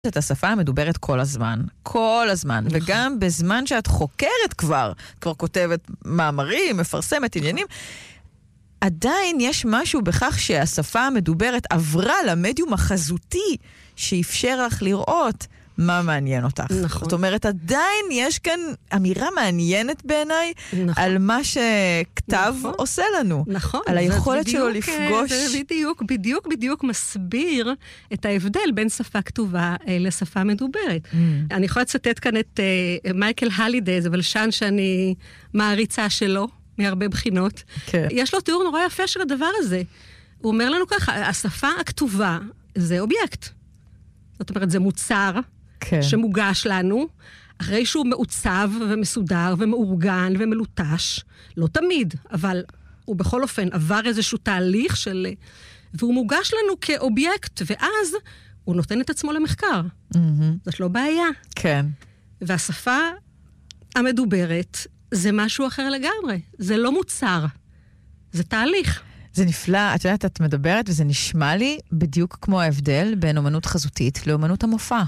את השפה המדוברת כל הזמן. כל הזמן. וגם בזמן שאת חוקרת כבר כותבת מאמרים, מפרסמת עניינים, עדיין יש משהו בכך שהשפה המדוברת עברה למדיום החזותי שאפשר לך לראות מה מעניין אותך. נכון. זאת אומרת, עדיין יש כאן אמירה מעניינת בעיניי, נכון. על מה שכתב נכון. עושה לנו. נכון. על היכולת בדיוק, שלו לפגוש. זה בדיוק מסביר את ההבדל בין שפה כתובה לשפה מדוברת. אני יכולה לצטט כאן את מייקל הלידיי, זה בלשן שאני מעריצה שלו, מהרבה בחינות. כן. יש לו תיאור נורא יפה של הדבר הזה. הוא אומר לנו ככה, השפה הכתובה זה אובייקט. זאת אומרת, זה מוצר כן. שמוגש לנו, אחרי שהוא מעוצב ומסודר ומאורגן ומלוטש, לא תמיד, אבל הוא בכל אופן עבר איזשהו תהליך של... והוא מוגש לנו כאובייקט, ואז הוא נותן את עצמו למחקר. זאת לא בעיה. כן. והשפה המדוברת זה משהו אחר לגמרי. זה לא מוצר. זה תהליך. זה נפלא, את יודעת, את מדברת, וזה נשמע לי בדיוק כמו ההבדל בין אומנות חזותית לאומנות המופע.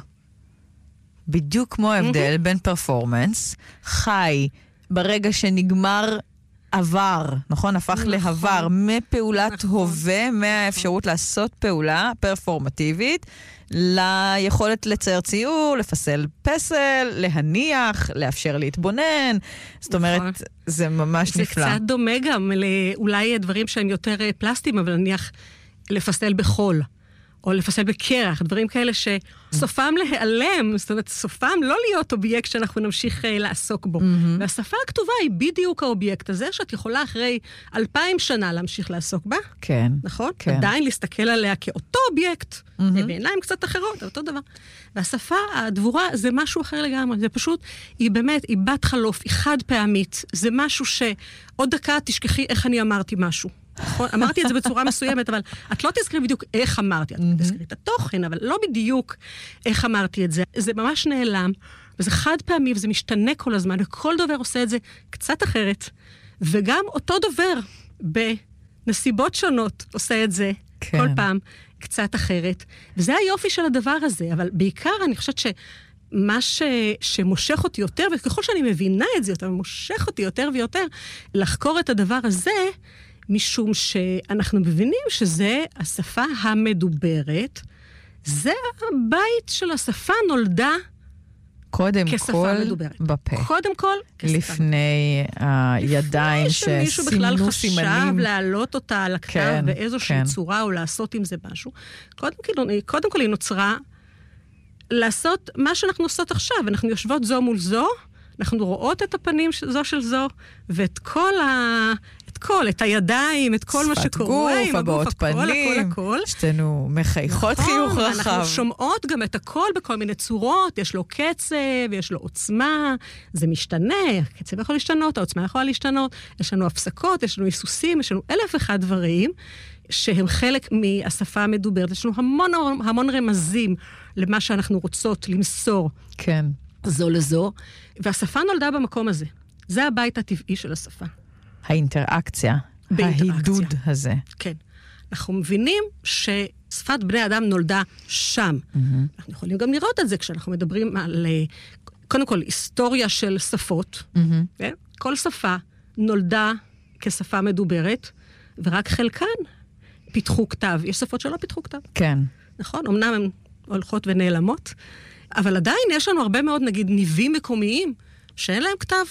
בדיוק כמו ההבדל בין פרפורמנס, חי, ברגע שנגמר עבר, נכון? הפך להבר, מפעולת הווה, מהאפשרות לעשות פעולה פרפורמטיבית, ליכולת לצייר ציור, לפסל פסל, להניח, לאפשר להתבונן. זאת אומרת, זה ממש נפלא. זה קצת דומה גם לאולי דברים שהם יותר פלסטיים, אבל נניח לפסל בחול, או לפסל בקרח, דברים כאלה שסופם להיעלם, זאת אומרת, סופם לא להיות אובייקט שאנחנו נמשיך לעסוק בו. והשפה הכתובה היא בדיוק האובייקט הזה, שאת יכולה אחרי 2000 שנה להמשיך לעסוק בה. כן. נכון? כן. עדיין להסתכל עליה כאותו אובייקט, בעיניים קצת אחרות, אותו דבר. והשפה הדבורה זה משהו אחר לגמרי, זה פשוט, היא באמת, היא בת חלוף, היא חד פעמית, זה משהו שעוד דקה תשכחי איך אני אמרתי משהו. נכון? אמרתי את זה בצורה מסוימת, אבל את לא תזכרי בדיוק איך אמרתי, את תזכרי את התוכן, אבל לא בדיוק איך אמרתי את זה. זה ממש נעלם, וזה חד פעמי, וזה משתנה כל הזמן, וכל דובר עושה את זה קצת אחרת, וגם אותו דובר בנסיבות שונות עושה את זה כן. כל פעם קצת אחרת, וזה היופי של הדבר הזה, אבל בעיקר אני חושבת מה שמושך אותי יותר, וככל שאני מבינה את זה יותר, מושך אותי יותר ויותר לחקור את הדבר הזה, משום שאנחנו מבינים שזה השפה המדוברת, זה הבית של השפה נולדה קודם כשפה מדוברת. בפה. קודם כל כשפה. לפני הידיים שסימנו סימנים. לפני שמישהו בכלל חשב להעלות אותה על הכתב כן, באיזושהי כן. צורה או לעשות עם זה משהו. קודם כל היא נוצרה לעשות מה שאנחנו עושות עכשיו. אנחנו יושבות זו מול זו, אנחנו רואות את הפנים זו של זו, ואת את הידיים, את כל מה שקורה, שפת גוף, הבעות פנים, הכל. שתינו מחייכות חיוך רחב. אנחנו שומעות גם את הכל בכל מיני צורות, יש לו קצב, יש לו עוצמה, זה משתנה, הקצב יכול להשתנות, העוצמה יכולה להשתנות, יש לנו הפסקות, יש לנו היסוסים, יש לנו 1001 דברים, שהם חלק מהשפה המדוברת, יש לנו המון רמזים למה שאנחנו רוצות למסור. כן. זו לזו, והשפה נולדה במקום הזה. זה הבית הטבעי של השפה. האינטראקציה, ההידוד הזה. כן. אנחנו מבינים ששפת בני אדם נולדה שם. אנחנו יכולים גם לראות את זה כשאנחנו מדברים על, קודם כל, היסטוריה של שפות. כל שפה נולדה כשפה מדוברת, ורק חלקן פיתחו כתב. יש שפות שלא פיתחו כתב. כן. נכון? אמנם הן הולכות ונעלמות, אבל עדיין יש לנו הרבה מאוד, נגיד, ניבים מקומיים שאין להם כתב.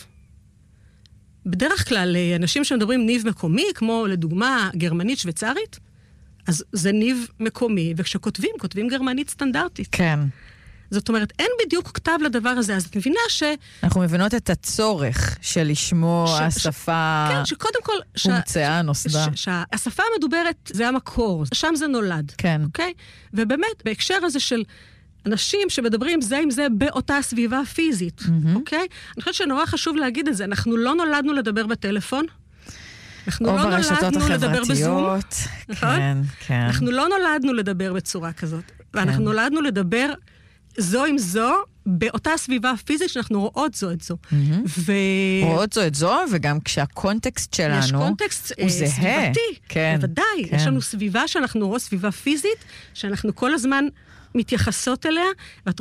בדרך כלל, אנשים שמדברים ניב מקומי, כמו לדוגמה גרמנית שוויצרית, אז זה ניב מקומי, וכשכותבים, כותבים גרמנית סטנדרטית. כן. זאת אומרת, אין בדיוק כתב לדבר הזה, אז את מבינה אנחנו מבינות את הצורך של לשמוע השפה כן, שקודם כל הומצאה, נוסדה. שהשפה המדוברת זה המקור, שם זה נולד. כן. אוקיי? ובאמת, בהקשר הזה של אנשים שמדברים זה עם זה באותה סביבה פיזית, אוקיי? אני חושבת שנורא חשוב להגיד את זה, אנחנו לא נולדנו לדבר בטלפון, אנחנו לא נולדנו לדבר בזום, כן, כן. אנחנו לא נולדנו לדבר בצורה כזאת, ואנחנו נולדנו לדבר זו עם זו, באותה סביבה פיזית שאנחנו רואות זו את זו. רואות זו את זו, וגם כשהקונטקסט שלנו יש קונטקסט סביבתי. בוודאי, יש לנו סביבה שאנחנו רואות, סביבה פיזית, שאנחנו כל הזמן מתייחסות אליה, ואת